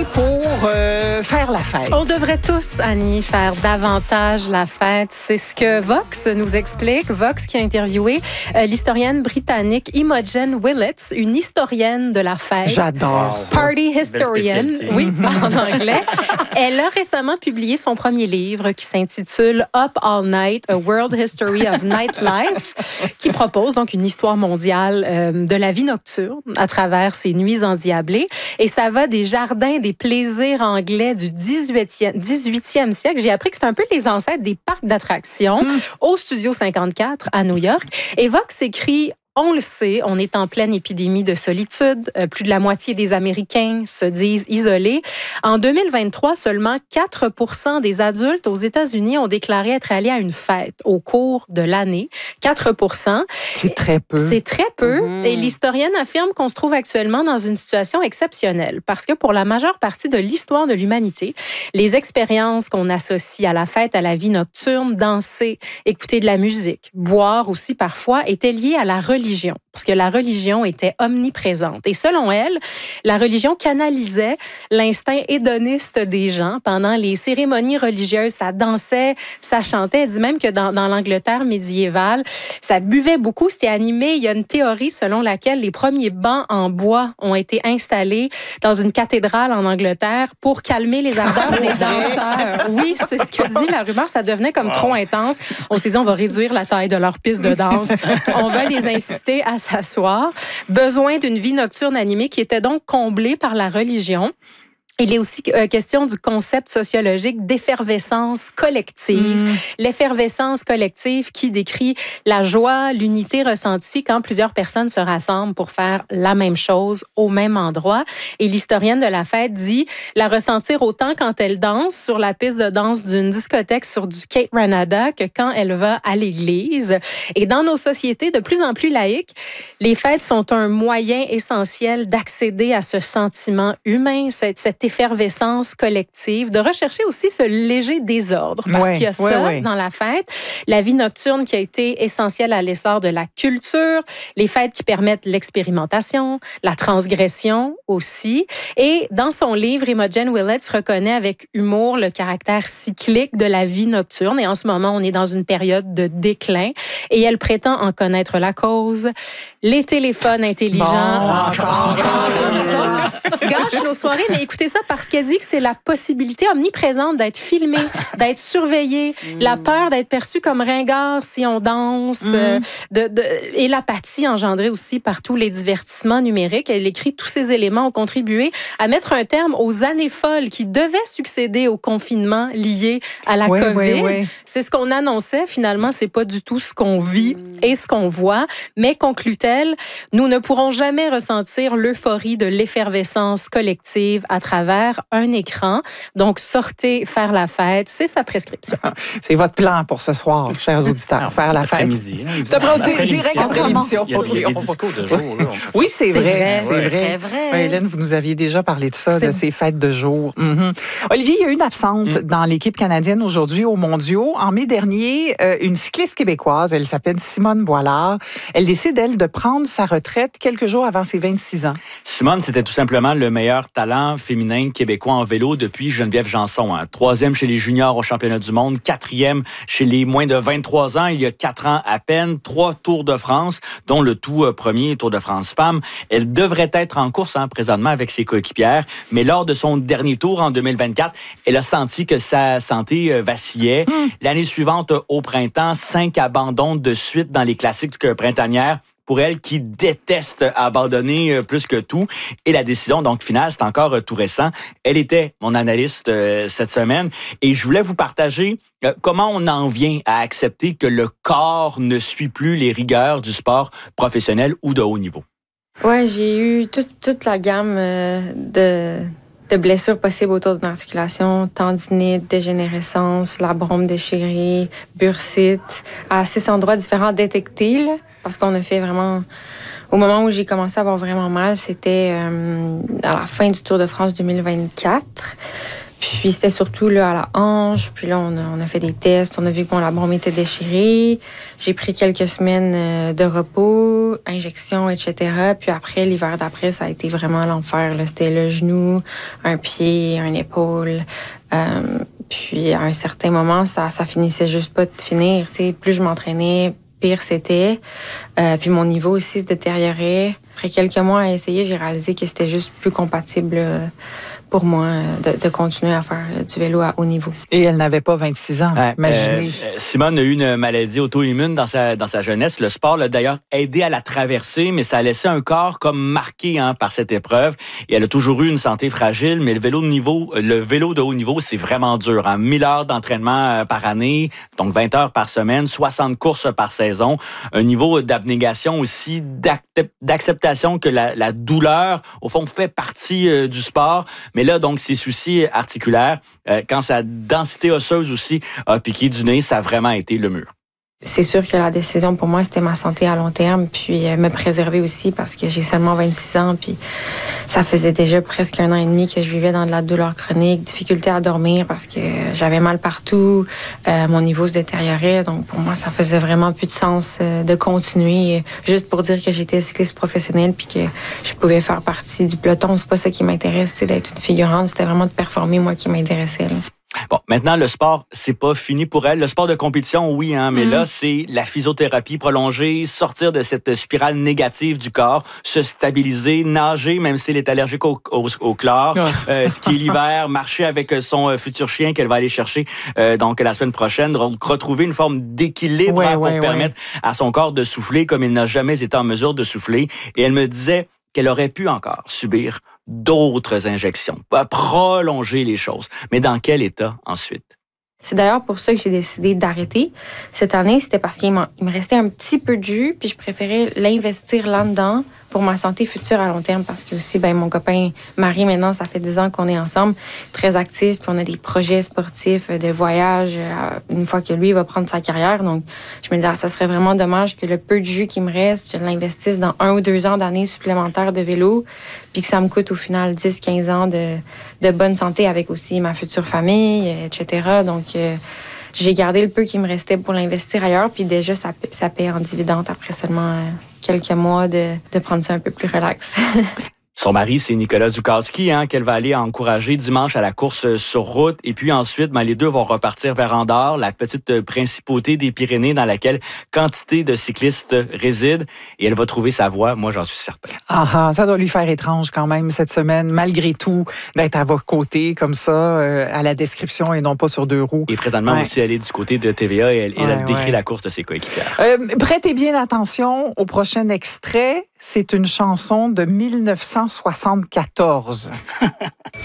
pour faire la fête? On devrait tous, Annie, faire davantage la fête. C'est ce que Vox nous explique. Vox qui a interviewé l'historienne britannique Imogen Willits, une historienne de la fête. J'adore ça. Party historian, oui, en anglais. Elle a récemment publié son premier livre qui s'intitule Up All Night, A World History of Nightlife, qui propose donc une histoire mondiale de la vie nocturne à travers ses nuits endiablées. Et ça va des jardins, des plaisirs anglais du 18e siècle. J'ai appris que c'est un peu les ancêtres des parcs d'attractions au Studio 54 à New York. Et Vox écrit: on le sait, on est en pleine épidémie de solitude. Plus de la moitié des Américains se disent isolés. En 2023, seulement 4% des adultes aux États-Unis ont déclaré être allés à une fête au cours de l'année. 4%. C'est très peu. C'est très peu. Et l'historienne affirme qu'on se trouve actuellement dans une situation exceptionnelle parce que pour la majeure partie de l'histoire de l'humanité, les expériences qu'on associe à la fête, à la vie nocturne, danser, écouter de la musique, boire aussi parfois, étaient liées à la religion. Parce que la religion était omniprésente. Et selon elle, la religion canalisait l'instinct hédoniste des gens. Pendant les cérémonies religieuses, ça dansait, ça chantait. Elle dit même que dans l'Angleterre médiévale, ça buvait beaucoup, c'était animé. Il y a une théorie selon laquelle les premiers bancs en bois ont été installés dans une cathédrale en Angleterre pour calmer les ardeurs des danseurs. Oui, c'est ce que dit la rumeur. Ça devenait comme trop intense. On s'est dit, on va réduire la taille de leur piste de danse. On va les inciter à s'asseoir. Besoin d'une vie nocturne animée qui était donc comblée par la religion. Il est aussi question du concept sociologique d'effervescence collective. L'effervescence collective qui décrit la joie, l'unité ressentie quand plusieurs personnes se rassemblent pour faire la même chose au même endroit. Et l'historienne de la fête dit la ressentir autant quand elle danse sur la piste de danse d'une discothèque sur du Cape Ranada que quand elle va à l'église. Et dans nos sociétés de plus en plus laïques, les fêtes sont un moyen essentiel d'accéder à ce sentiment humain, cette effervescence collective, de rechercher aussi ce léger désordre, parce qu'il y a ça dans la fête. La vie nocturne qui a été essentielle à l'essor de la culture, les fêtes qui permettent l'expérimentation, la transgression aussi. Et dans son livre, Imogen Willits reconnaît avec humour le caractère cyclique de la vie nocturne. Et en ce moment, on est dans une période de déclin. Et elle prétend en connaître la cause. Les téléphones intelligents gâchent nos soirées, mais écoutez ça, parce qu'elle dit que c'est la possibilité omniprésente d'être filmé, d'être surveillé, la peur d'être perçu comme ringard si on danse, et l'apathie engendrée aussi par tous les divertissements numériques. Elle écrit tous ces éléments ont contribué à mettre un terme aux années folles qui devaient succéder au confinement lié à la COVID. C'est ce qu'on annonçait. Finalement, c'est pas du tout ce qu'on vit et ce qu'on voit. Mais conclut-elle, nous ne pourrons jamais ressentir l'euphorie de l'effervescence collective à travers un écran. Donc, sortez faire la fête, c'est sa prescription. C'est votre plan pour ce soir, chers auditeurs, faire la fête. Après-midi. Direct après l'émission. Il y a des discours de jour. Là, oui, c'est vrai. Très vrai. Hélène, vous nous aviez déjà parlé de ça, de ces fêtes de jour. Olivier, il y a une absente dans l'équipe canadienne aujourd'hui aux Mondiaux. En mai dernier, une cycliste québécoise, elle s'appelle Simone Boilard. Elle décide, elle, de prendre sa retraite quelques jours avant ses 26 ans. Simone, c'était tout simplement le meilleur talent féminin québécois en vélo depuis Geneviève Janson. 3e chez les juniors au championnat du monde, 4e chez les moins de 23 ans, il y a 4 ans à peine, 3 Tours de France, dont le tout premier Tour de France Femmes. Elle devrait être en course présentement avec ses coéquipières, mais lors de son dernier tour en 2024, elle a senti que sa santé vacillait. L'année suivante, au printemps, 5 abandons de suite dans les classiques printanières. Pour elle qui déteste abandonner plus que tout. Et la décision donc finale, c'est encore tout récent. Elle était mon analyste cette semaine et je voulais vous partager comment on en vient à accepter que le corps ne suit plus les rigueurs du sport professionnel ou de haut niveau. Ouais, j'ai eu toute la gamme de blessures possibles autour de l'articulation, tendinite, dégénérescence, labrum déchiré, bursite, à 6 endroits différents détectés, là, parce qu'on a fait vraiment... Au moment où j'ai commencé à avoir vraiment mal, c'était à la fin du Tour de France 2024. Puis c'était surtout là, à la hanche. Puis là, on a fait des tests. On a vu que mon labrum était déchiré. J'ai pris quelques semaines de repos, injections, etc. Puis après, l'hiver d'après, ça a été vraiment l'enfer. Là. C'était le genou, un pied, une épaule. Puis à un certain moment, ça finissait juste pas de finir. T'sais. Plus je m'entraînais, pire c'était. Puis mon niveau aussi se détériorait. Après quelques mois à essayer, j'ai réalisé que c'était juste plus compatible pour moi de continuer à faire du vélo à haut niveau. Et elle n'avait pas 26 ans, imaginez. Simone a eu une maladie auto-immune dans sa jeunesse. Le sport l'a d'ailleurs aidé à la traverser, mais ça a laissé un corps comme marqué par cette épreuve. Et elle a toujours eu une santé fragile, mais le vélo de haut niveau, c'est vraiment dur. 1000 heures d'entraînement par année, donc 20 heures par semaine, 60 courses par saison. Un niveau d'abnégation aussi, d'acceptation que la douleur, au fond, fait partie du sport. Mais là, donc, ses soucis articulaires, quand sa densité osseuse aussi a piqué du nez, ça a vraiment été le mur. C'est sûr que la décision pour moi, c'était ma santé à long terme, puis me préserver aussi parce que j'ai seulement 26 ans, puis ça faisait déjà presque 1 an et demi que je vivais dans de la douleur chronique, difficulté à dormir parce que j'avais mal partout, mon niveau se détériorait, donc pour moi, ça faisait vraiment plus de sens de continuer juste pour dire que j'étais cycliste professionnelle puis que je pouvais faire partie du peloton. C'est pas ça qui m'intéresse, d'être une figurante, c'était vraiment de performer, moi, qui m'intéressait. Là. Bon, maintenant, le sport, c'est pas fini pour elle. Le sport de compétition, oui, mais là, c'est la physiothérapie prolongée, sortir de cette spirale négative du corps, se stabiliser, nager, même si elle est allergique au chlore, skier l'hiver, marcher avec son futur chien qu'elle va aller chercher donc la semaine prochaine, donc retrouver une forme d'équilibre pour permettre à son corps de souffler comme il n'a jamais été en mesure de souffler. Et elle me disait qu'elle aurait pu encore subir d'autres injections, prolonger les choses. Mais dans quel état ensuite? C'est d'ailleurs pour ça que j'ai décidé d'arrêter. Cette année, c'était parce qu'il me restait un petit peu de jus, puis je préférais l'investir là-dedans pour ma santé future à long terme, parce que aussi, mon copain Marie, maintenant, ça fait 10 ans qu'on est ensemble, très actifs, puis on a des projets sportifs de voyage une fois que lui va prendre sa carrière. Donc, je me disais, ça serait vraiment dommage que le peu de jus qui me reste, je l'investisse dans 1 ou 2 ans d'années supplémentaires de vélo, puis que ça me coûte au final 10-15 ans de bonne santé avec aussi ma future famille, etc. Donc, j'ai gardé le peu qui me restait pour l'investir ailleurs, puis déjà, ça paie en dividende après seulement quelques mois de prendre ça un peu plus relax. Son mari, c'est Nicolas Zukowski, qu'elle va aller encourager dimanche à la course sur route. Et puis ensuite, les deux vont repartir vers Andorre, la petite principauté des Pyrénées dans laquelle quantité de cyclistes résident. Et elle va trouver sa voie, moi j'en suis certain. Ça doit lui faire étrange quand même cette semaine, malgré tout, d'être à vos côtés comme ça, à la description et non pas sur 2 roues. Et présentement aussi, elle est du côté de TVA et elle décrit la course de ses coéquipières. Prêtez bien attention au prochain extrait. C'est une chanson de 1974.